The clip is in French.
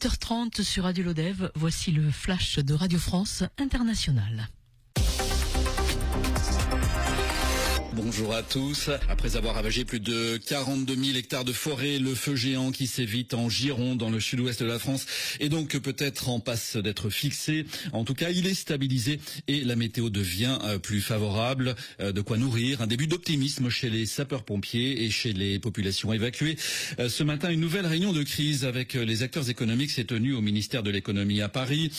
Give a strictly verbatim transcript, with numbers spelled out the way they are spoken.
huit heures trente sur Radio Lodève, voici le flash de Radio France Internationale. Bonjour à tous. Après avoir ravagé plus de quarante-deux mille hectares de forêt, le feu géant qui sévit en Gironde, dans le sud-ouest de la France, est donc peut-être en passe d'être fixé. En tout cas, il est stabilisé et la météo devient plus favorable. De quoi nourrir un début d'optimisme chez les sapeurs-pompiers et chez les populations évacuées. Ce matin, une nouvelle réunion de crise avec les acteurs économiques s'est tenue au ministère de l'économie à Paris.